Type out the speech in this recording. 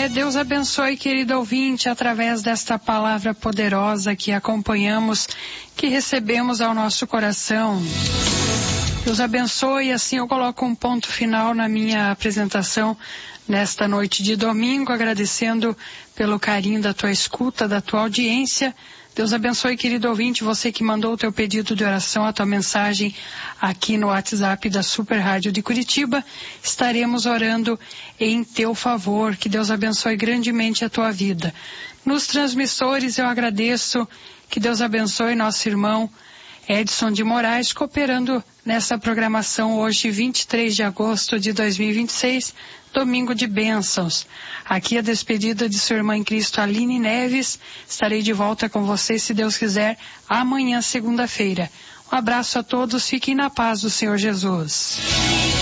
Deus abençoe, querido ouvinte, através desta palavra poderosa que acompanhamos, que recebemos ao nosso coração. Deus abençoe, assim eu coloco um ponto final na minha apresentação nesta noite de domingo, agradecendo pelo carinho da tua escuta, da tua audiência. Deus abençoe, querido ouvinte, você que mandou o teu pedido de oração, a tua mensagem aqui no WhatsApp da Super Rádio de Curitiba. Estaremos orando em teu favor. Que Deus abençoe grandemente a tua vida. Nos transmissores eu agradeço. Que Deus abençoe nosso irmão Edson de Moraes, cooperando nessa programação hoje, 23 de agosto de 2026, domingo de bênçãos. Aqui a despedida de sua irmã em Cristo, Aline Neves. Estarei de volta com vocês, se Deus quiser, amanhã, segunda-feira. Um abraço a todos, fiquem na paz do Senhor Jesus.